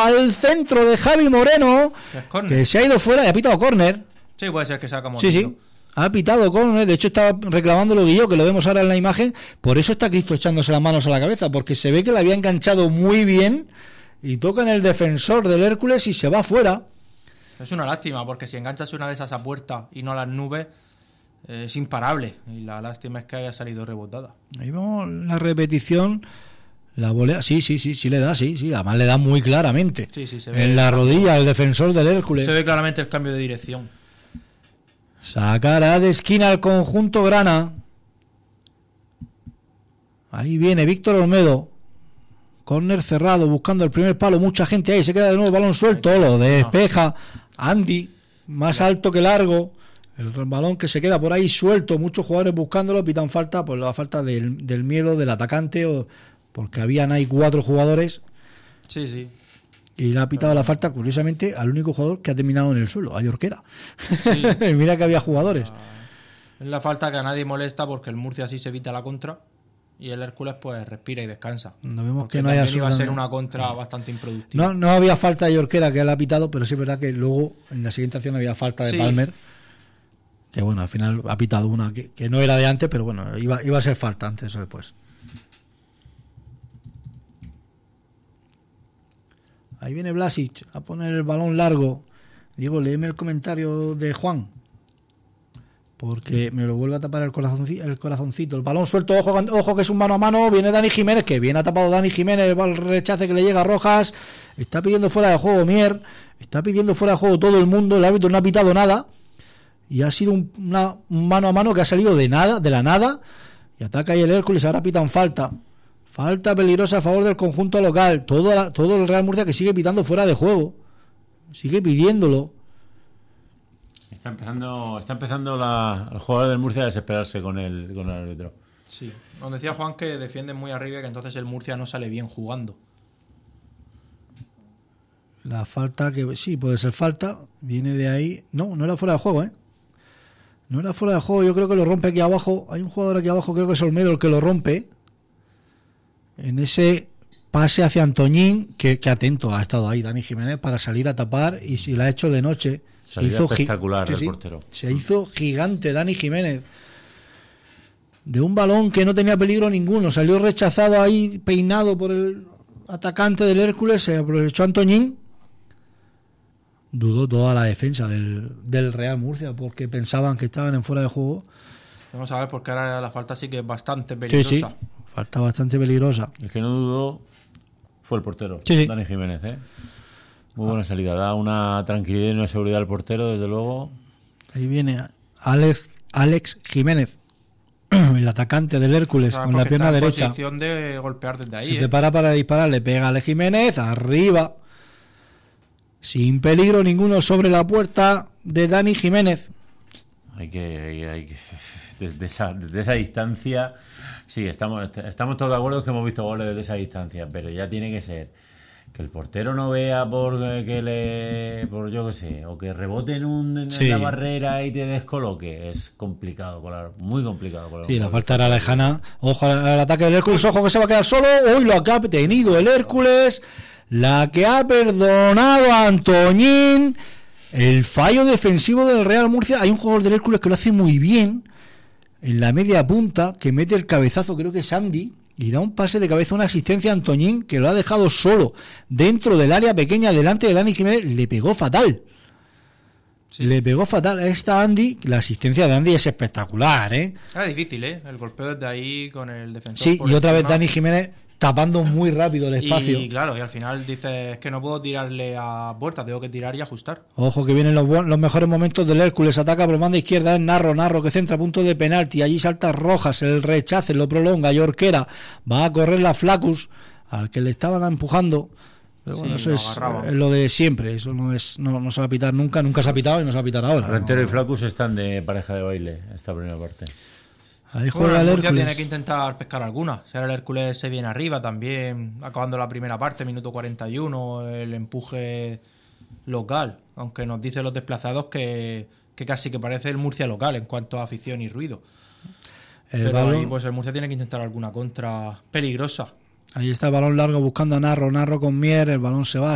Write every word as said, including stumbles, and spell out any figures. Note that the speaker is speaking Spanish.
al centro de Javi Moreno, que se ha ido fuera y ha pitado córner. Sí, puede ser que sea como Sí, sí. Ha pitado córner, de hecho estaba reclamándolo Guillo, que lo vemos ahora en la imagen, por eso está Cristo echándose las manos a la cabeza, porque se ve que le había enganchado muy bien y toca en el defensor del Hércules y se va fuera. Es una lástima, porque si enganchas una de esas a puerta y no a las nubes, eh, es imparable, y la lástima es que haya salido rebotada. Ahí vemos la repetición, la volea, sí, sí, sí, sí le da, sí, sí, además le da muy claramente. Sí, sí, se ve en la rodilla el defensor del Hércules. Se ve claramente el cambio de dirección. Sacará de esquina al conjunto grana. Ahí viene Víctor Olmedo. Córner cerrado, buscando el primer palo. Mucha gente ahí. Se queda de nuevo el balón suelto. Lo despeja Andy. Más alto que largo. El balón que se queda por ahí suelto. Muchos jugadores buscándolo. Pitan falta. Pues la falta del, del miedo del atacante. O porque habían ahí cuatro jugadores. Sí, sí. Y le ha pitado la falta, curiosamente, al único jugador que ha terminado en el suelo, a Yorquera. Sí. Mira que había jugadores. Es la falta que a nadie molesta, porque el Murcia así se evita la contra y el Hércules pues respira y descansa. No vemos porque que no haya iba a ser no. una contra bastante improductiva. No, no había falta de Yorquera, que él ha pitado, pero sí es verdad que luego en la siguiente acción había falta de sí. Palmer, que bueno, al final ha pitado una que, que no era de antes, pero bueno, iba, iba a ser falta antes o después. Ahí viene Blasic a poner el balón largo. Diego, léeme el comentario de Juan, porque me lo vuelve a tapar el corazoncito. El, corazoncito. El balón suelto, ojo, ojo que es un mano a mano. Viene Dani Jiménez, que bien ha tapado Dani Jiménez. El rechace que le llega a Rojas. Está pidiendo fuera de juego Mier. Está pidiendo fuera de juego todo el mundo. El árbitro no ha pitado nada. Y ha sido un, una, un mano a mano que ha salido de nada, de la nada. Y ataca ahí el Hércules. Ahora pitan falta. Falta peligrosa a favor del conjunto local. Todo, la, todo el Real Murcia que sigue pitando fuera de juego. Sigue pidiéndolo. Está empezando, está empezando la, el jugador del Murcia a desesperarse con el, con el árbitro. Sí. Nos decía Juan que defiende muy arriba y que entonces el Murcia no sale bien jugando. La falta que sí, puede ser falta. Viene de ahí. No, no era fuera de juego, ¿eh? No era fuera de juego. Yo creo que lo rompe aquí abajo. Hay un jugador aquí abajo, creo que es Olmedo el que lo rompe. En ese pase hacia Antoñín, que, que atento ha estado ahí Dani Jiménez para salir a tapar, y si la ha hecho de noche. Se hizo espectacular gi- el sí, portero. Se hizo gigante Dani Jiménez. De un balón que no tenía peligro ninguno. Salió rechazado ahí, peinado por el atacante del Hércules. Se aprovechó Antoñín. Dudó toda la defensa del, del Real Murcia, porque pensaban que estaban en fuera de juego. Vamos a ver, porque ahora la falta sí que es bastante peligrosa. Sí, sí. Falta bastante peligrosa. El que no dudó fue el portero, sí, sí. Dani Jiménez, ¿eh? Muy buena salida, da una tranquilidad y una seguridad al portero, desde luego. Ahí viene Alex, Alex Jiménez, el atacante del Hércules, con la pierna está en derecha. Posición de golpear desde ahí. Se ¿eh? prepara para disparar, le pega a Alex Jiménez, arriba, sin peligro ninguno sobre la puerta de Dani Jiménez. Hay que, hay, hay que desde esa, desde esa distancia, sí, estamos, estamos todos de acuerdo que hemos visto goles desde esa distancia, pero ya tiene que ser que el portero no vea por que le, por yo que sé, o que rebote en, un, en sí. la barrera y te descoloque. Es complicado, colar, muy complicado. Colar sí, la falta era lejana. Ojo al ataque del Hércules, ojo que se va a quedar solo. Hoy lo ha tenido el Hércules, la que ha perdonado a Antoñín. El fallo defensivo del Real Murcia. Hay un jugador del Hércules que lo hace muy bien en la media punta, que mete el cabezazo, creo que es Andy, y da un pase de cabeza, una asistencia a Antoñín, que lo ha dejado solo dentro del área pequeña delante de Dani Jiménez. Le pegó fatal. Sí. Le pegó fatal a esta Andy. La asistencia de Andy es espectacular, ¿eh? Era difícil, ¿eh? El golpeo desde ahí con el defensor. Sí, y otra vez Dani Jiménez tapando muy rápido el espacio. Y claro, y al final dices que no puedo tirarle a puerta, tengo que tirar y ajustar. Ojo que vienen los, los mejores momentos del Hércules. Ataca por banda izquierda, es Narro, Narro que centra a punto de penalti. Allí salta Rojas, el rechace, lo prolonga. Yorquera va a correr la Flacus, al que le estaban empujando. Pero bueno, sí, eso es, es lo de siempre. Eso no es no, no se va a pitar nunca, nunca se ha pitado y no se va a pitar ahora. Rentero no. y Flacus están de pareja de baile esta primera parte. Ahí juega bueno, el Hércules. Tiene que intentar pescar alguna. Si ahora el Hércules se viene arriba también, acabando la primera parte, minuto cuarenta y uno, el empuje local. Aunque nos dicen los desplazados que, que casi que parece el Murcia local en cuanto a afición y ruido. El Pero balón, ahí pues el Murcia tiene que intentar alguna contra peligrosa. Ahí está el balón largo buscando a Narro, Narro con Mier, el balón se va,